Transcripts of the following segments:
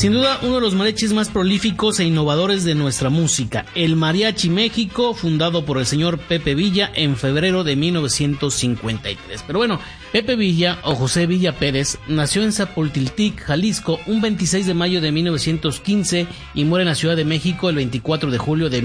Sin duda, uno de los mariachis más prolíficos e innovadores de nuestra música, el Mariachi México, fundado por el señor Pepe Villa en febrero de 1953. Pero bueno, Pepe Villa, o José Villa Pérez, nació en Zapoltiltic, Jalisco, un 26 de mayo de 1915 y muere en la Ciudad de México el 24 de julio de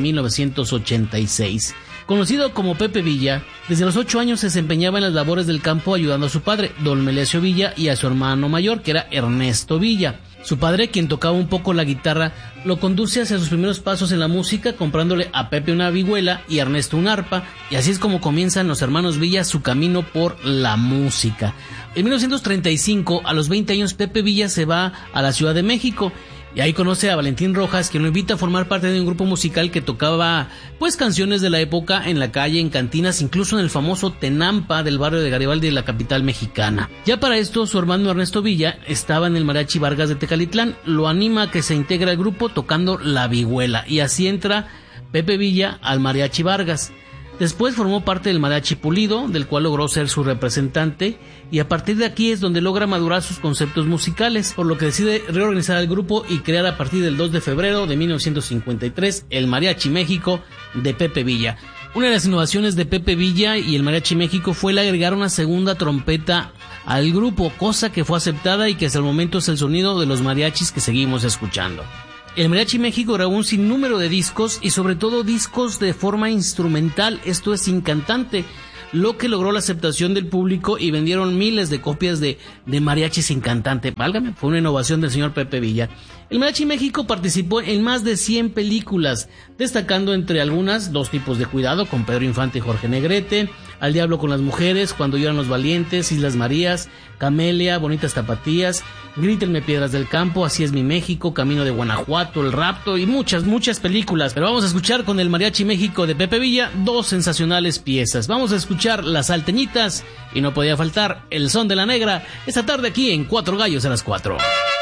1986. Conocido como Pepe Villa, desde los 8 años se desempeñaba en las labores del campo ayudando a su padre, don Melesio Villa, y a su hermano mayor, que era Ernesto Villa. Su padre, quien tocaba un poco la guitarra, lo conduce hacia sus primeros pasos en la música, comprándole a Pepe una vihuela y a Ernesto un arpa, y así es como comienzan los hermanos Villa su camino por la música. En 1935, a los 20 años, Pepe Villa se va a la Ciudad de México, y ahí conoce a Valentín Rojas, quien lo invita a formar parte de un grupo musical que tocaba canciones de la época en la calle, en cantinas, incluso en el famoso Tenampa del barrio de Garibaldi de la capital mexicana. Ya para esto, su hermano Ernesto Villa estaba en el Mariachi Vargas de Tecalitlán, lo anima a que se integre al grupo tocando la vihuela, y así entra Pepe Villa al Mariachi Vargas. Después formó parte del Mariachi Pulido, del cual logró ser su representante, y a partir de aquí es donde logra madurar sus conceptos musicales, por lo que decide reorganizar el grupo y crear a partir del 2 de febrero de 1953 el Mariachi México de Pepe Villa. Una de las innovaciones de Pepe Villa y el Mariachi México fue el agregar una segunda trompeta al grupo, cosa que fue aceptada y que hasta el momento es el sonido de los mariachis que seguimos escuchando. El Mariachi México grabó un sinnúmero de discos y sobre todo discos de forma instrumental, esto es sin cantante, lo que logró la aceptación del público y vendieron miles de copias de mariachi sin cantante. Válgame, fue una innovación del señor Pepe Villa. El Mariachi México participó en más de 100 películas, destacando entre algunas Dos tipos de cuidado con Pedro Infante y Jorge Negrete, Al diablo con las mujeres, Cuando lloran los valientes, Islas Marías, Camelia, Bonitas tapatías, Grítenme piedras del campo, Así es mi México, Camino de Guanajuato, El rapto y muchas películas. Pero vamos a escuchar con el Mariachi México de Pepe Villa dos sensacionales piezas. Vamos a escuchar Las Salteñitas y no podía faltar El Son de la Negra esta tarde aquí en Cuatro Gallos a las 4.